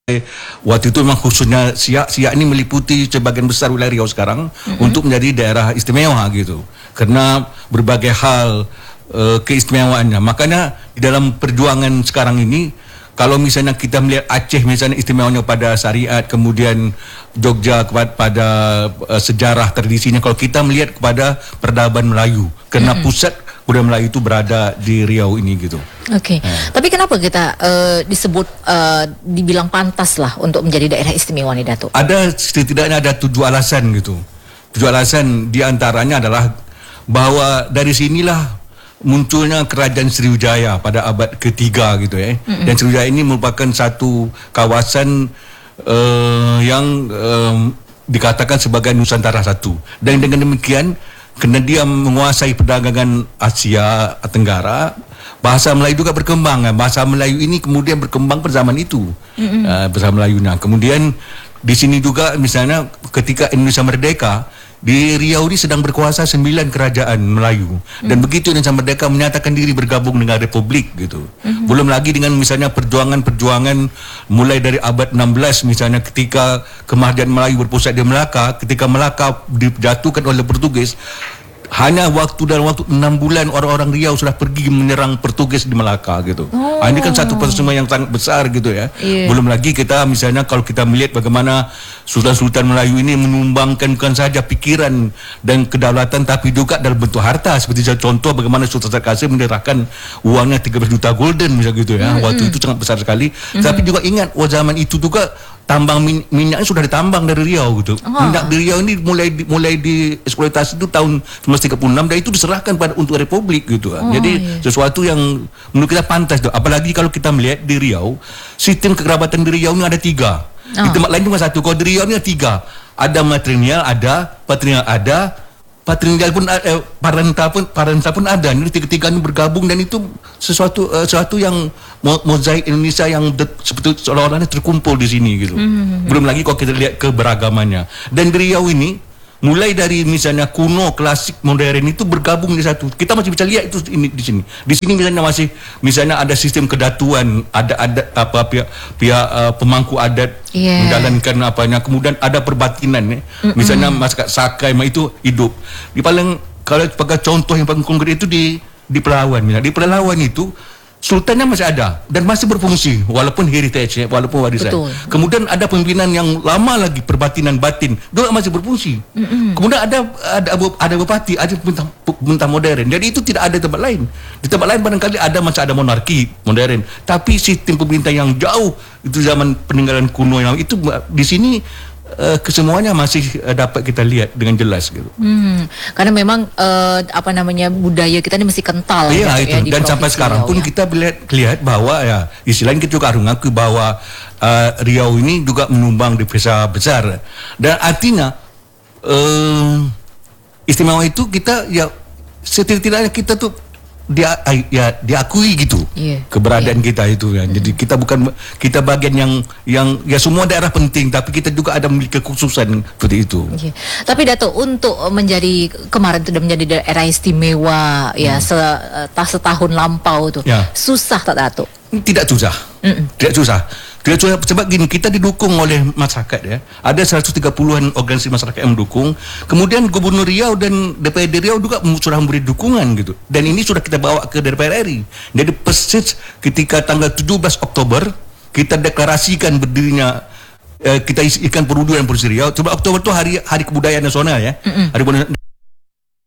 Waktu itu memang khususnya Siak ini meliputi sebagian besar wilayah Riau sekarang untuk menjadi daerah istimewa gitu. Karena berbagai hal keistimewaannya. Makanya di dalam perjuangan sekarang ini, kalau misalnya kita melihat Aceh misalnya istimewanya pada syariat, kemudian Jogja pada sejarah tradisinya, kalau kita melihat kepada peradaban Melayu, karena pusat budaya Melayu itu berada di Riau ini gitu. Oke. Tapi kenapa kita disebut dibilang pantas lah untuk menjadi daerah istimewa nih, Datuk? Ada setidaknya ada 7 alasan gitu. 7 alasan diantaranya adalah bahwa dari sinilah munculnya kerajaan Sriwijaya pada abad ketiga gitu ya. Dan Sriwijaya ini merupakan satu kawasan yang dikatakan sebagai Nusantara satu. Dan dengan demikian, kerana dia menguasai perdagangan Asia Tenggara, bahasa Melayu juga berkembang. Bahasa Melayu ini kemudian berkembang pada zaman itu, bahasa Melayunya. Kemudian di sini juga misalnya ketika Indonesia merdeka, di Riau ini sedang berkuasa 9 kerajaan Melayu. Dan begitu Indonesia merdeka menyatakan diri bergabung dengan Republik gitu. Belum lagi dengan misalnya perjuangan-perjuangan mulai dari abad 16 misalnya ketika Kemajuan Melayu berpusat di Melaka, ketika Melaka dijatuhkan oleh Portugis, hanya dalam waktu 6 bulan orang-orang Riau sudah pergi menyerang Portugis di Melaka gitu. Ini kan satu peristiwa yang sangat besar gitu ya. Belum lagi kita misalnya kalau kita melihat bagaimana Sultan-Sultan Melayu ini menumbangkan bukan saja pikiran dan kedaulatan tapi juga dalam bentuk harta. Seperti contoh bagaimana Sultan Qasim menyerahkan uangnya 13 juta golden misalnya gitu ya. Waktu itu sangat besar sekali. Tapi juga ingat zaman itu juga tambang minyaknya sudah ditambang dari Riau gitu. Minyak di Riau ini mulai dieksploitasi itu tahun 1936 dan itu diserahkan untuk Republik gitu. Jadi sesuatu yang menurut kita pantas tuh. Apalagi kalau kita melihat di Riau, sistem kekerabatan di Riau ini ada 3. Di tempat lain cuma 1. Kalau di Riau ini ada 3. Ada matrilineal, ada patrilineal pun parental pun ada. Ini tiga-tiga ini bergabung dan itu sesuatu yang mozaik Indonesia yang seperti seolah-olah terkumpul di sini gitu. Belum lagi kalau kita lihat keberagamannya. Dan di Riau ini mulai dari misalnya kuno, klasik, modern itu bergabung di satu. Kita masih bisa lihat itu di sini. Di sini misalnya ada sistem kedatuan, ada pihak pemangku adat menjalankan apanya. Kemudian ada perbatinan misalnya masyarakat Sakai itu hidup. Kalau sebagai contoh yang paling konkret itu di Pelawan. Di Pelawan itu Sultannya masih ada dan masih berfungsi walaupun heritage, walaupun warisan. Kemudian ada pimpinan yang lama lagi perbatinan batin juga masih berfungsi. Kemudian ada bupati, ada pemerintah modern. Jadi itu tidak ada di tempat lain. Di tempat lain barangkali masih ada monarki modern, tapi sistem pemerintah yang jauh itu zaman peninggalan kuno yang itu di sini kesemuanya masih dapat kita lihat dengan jelas gitu. Karena memang budaya kita ini masih kental itu. Ya, dan sampai sekarang pun kita lihat bahwa ya istilahnya kita juga harus mengakui bahwa Riau ini juga menyumbang devisa besar. Dan artinya istimewa itu kita ya setidaknya kita tuh diakui gitu keberadaan kita itu ya. Jadi kita bagian yang ya semua daerah penting tapi kita juga ada memiliki kekhususan seperti itu. Tapi Datuk, untuk kemarin sudah menjadi daerah istimewa ya setahun lampau tuh susah tak Datuk? Tidak susah. Tidak susah sebab gini, kita didukung oleh masyarakat ya. Ada 130-an organisasi masyarakat yang mendukung. Kemudian Gubernur Riau dan DPRD Riau juga sudah memberi dukungan gitu. Dan ini sudah kita bawa ke DPR RI. Jadi persis ketika tanggal 17 Oktober kita deklarasikan berdirinya kita isikan perunduran Provinsi Riau. Coba Oktober itu hari kebudayaan nasional ya. Hari kebudayaan